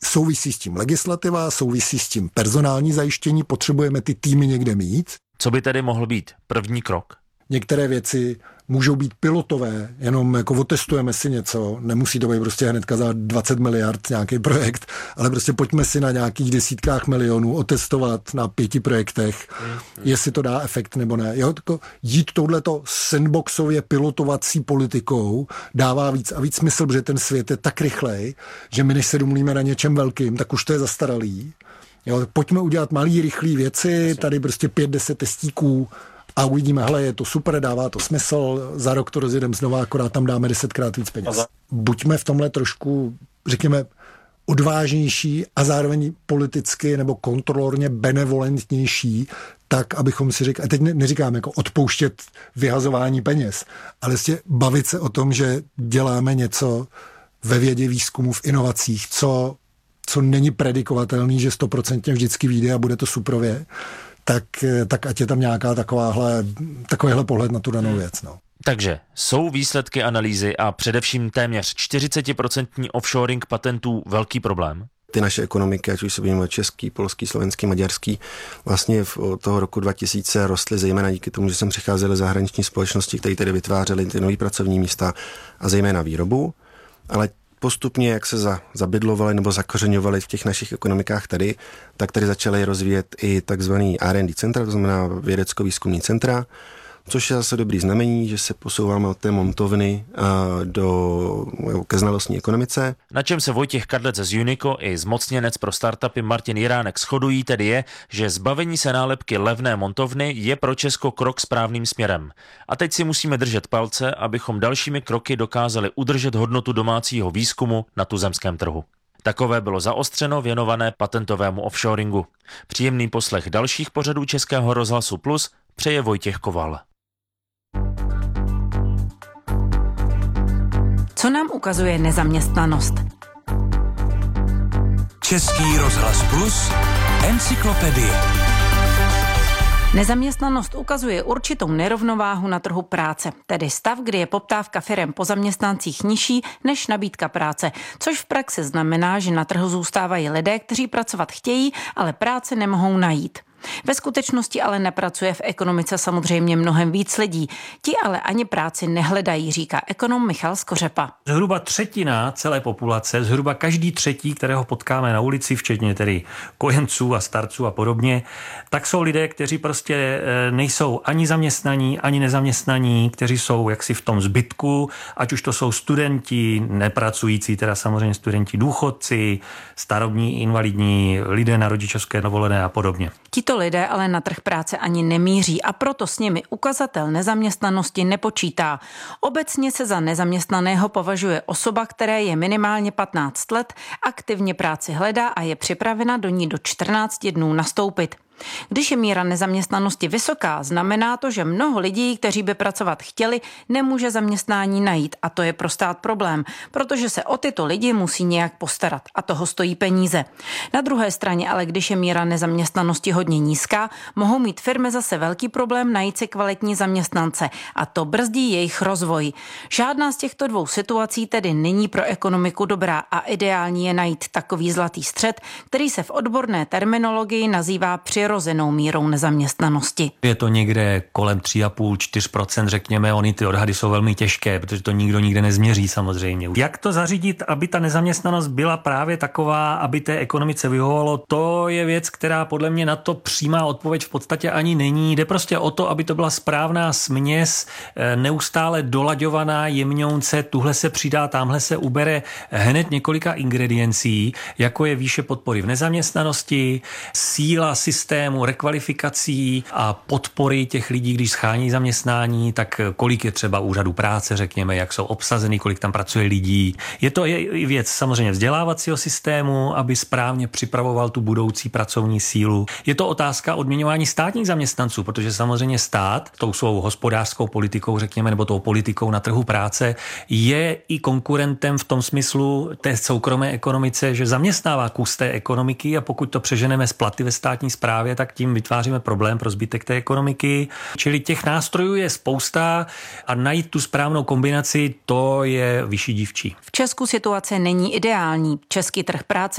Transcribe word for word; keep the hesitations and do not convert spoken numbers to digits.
souvisí s tím legislativa, souvisí s tím personální zajištění, potřebujeme ty týmy někde mít. Co by tedy mohl být první krok? Některé věci můžou být pilotové, jenom jako otestujeme si něco, nemusí to být prostě hnedka za dvacet miliard nějaký projekt, ale prostě pojďme si na nějakých desítkách milionů otestovat na pěti projektech, mm. jestli to dá efekt nebo ne. Jo, tako jít touhleto sandboxově pilotovací politikou dává víc a víc smysl, protože ten svět je tak rychlej, že my než se domluvíme na něčem velkým, tak už to je zastaralý. Jo, pojďme udělat malý, rychlý věci, tady prostě pět, deset testíků, a uvidíme, hele, je to super, dává to smysl, za rok to rozjedeme znova, akorát tam dáme desetkrát víc peněz. Buďme v tomhle trošku, řekněme, odvážnější a zároveň politicky nebo kontrolorně benevolentnější, tak, abychom si řekli, a teď neříkám jako odpouštět vyhazování peněz, ale vlastně bavit se o tom, že děláme něco ve vědě, výzkumu, v inovacích, co, co není predikovatelný, že stoprocentně vždycky vyjde a bude to suprově. Tak, tak ať je tam nějaká takováhle, takovýhle pohled na tu danou věc. No. Takže jsou výsledky analýzy a především téměř čtyřicet procent offshoring patentů velký problém? Ty naše ekonomiky, ať už se budeme český, polský, slovenský, maďarský, vlastně v toho roku dva tisíce rostly zejména díky tomu, že sem přicházely zahraniční společnosti, které tedy vytvářely ty nové pracovní místa a zejména výrobu, ale postupně, jak se za, zabydlovali nebo zakořeňovali v těch našich ekonomikách tady, tak tady začaly rozvíjet i takzvaný R and D centra, to znamená vědecko-výzkumní centra, což je zase dobrý znamení, že se posouváme od té montovny do, ke znalostní ekonomice. Na čem se Vojtěch Kadlec z Unico i zmocněnec pro startupy Martin Jiránek shodují, tedy je, že zbavení se nálepky levné montovny je pro Česko krok správným směrem. A teď si musíme držet palce, abychom dalšími kroky dokázali udržet hodnotu domácího výzkumu na tuzemském trhu. Takové bylo zaostřeno věnované patentovému offshoringu. Příjemný poslech dalších pořadů Českého rozhlasu Plus přeje Vojtěch Koval. Co nám ukazuje nezaměstnanost? Český rozhlas Plus, encyklopedie. Nezaměstnanost ukazuje určitou nerovnováhu na trhu práce, tedy stav, kdy je poptávka firem po zaměstnancích nižší než nabídka práce, což v praxi znamená, že na trhu zůstávají lidé, kteří pracovat chtějí, ale práci nemohou najít. Ve skutečnosti ale nepracuje v ekonomice samozřejmě mnohem víc lidí. Ti ale ani práci nehledají, říká ekonom Michal Skořepa. Zhruba třetina celé populace, zhruba každý třetí, kterého potkáme na ulici, včetně tedy kojenců a starců a podobně, tak jsou lidé, kteří prostě nejsou ani zaměstnaní, ani nezaměstnaní, kteří jsou jaksi v tom zbytku, ať už to jsou studenti, nepracující, teda samozřejmě studenti důchodci, starobní, invalidní, lidé na rodičovské dovolené a podobně. Tito lidé ale na trh práce ani nemíří a proto s nimi ukazatel nezaměstnanosti nepočítá. Obecně se za nezaměstnaného považuje osoba, které je minimálně patnáct let, aktivně práci hledá a je připravena do ní do čtrnácti dnů nastoupit. Když je míra nezaměstnanosti vysoká, znamená to, že mnoho lidí, kteří by pracovat chtěli, nemůže zaměstnání najít a to je pro stát problém, protože se o tyto lidi musí nějak postarat a toho stojí peníze. Na druhé straně ale, když je míra nezaměstnanosti hodně nízká, mohou mít firmy zase velký problém najít si kvalitní zaměstnance a to brzdí jejich rozvoj. Žádná z těchto dvou situací tedy není pro ekonomiku dobrá a ideální je najít takový zlatý střed, který se v odborné terminologii nazývá přirozený přirozenou mírou nezaměstnanosti. Je to někde kolem tři a půl až čtyři procenta, řekněme, oni ty odhady jsou velmi těžké, protože to nikdo nikde nezměří samozřejmě. Jak to zařídit, aby ta nezaměstnanost byla právě taková, aby té ekonomice vyhovovalo, to je věc, která podle mě na to přímá odpověď v podstatě ani není. Jde prostě o to, aby to byla správná směs, neustále dolaďovaná jemňounce, tuhle se přidá, tamhle se ubere hned několika ingrediencí, jako je výše podpory v nezaměstnanosti, síla systému, rekvalifikací a podpory těch lidí, když schání zaměstnání, tak kolik je třeba úřadů práce, řekněme, jak jsou obsazeny, kolik tam pracuje lidí. Je to i věc samozřejmě vzdělávacího systému, aby správně připravoval tu budoucí pracovní sílu. Je to otázka odměňování státních zaměstnanců, protože samozřejmě stát tou svou hospodářskou politikou, řekněme, nebo tou politikou na trhu práce je i konkurentem v tom smyslu té soukromé ekonomice, že zaměstnává kus té ekonomiky a pokud to přeženeme z platy ve státní správě, tak tím vytváříme problém pro zbytek té ekonomiky. Čili těch nástrojů je spousta a najít tu správnou kombinaci, to je vyšší dívčí. V Česku situace není ideální. Český trh práce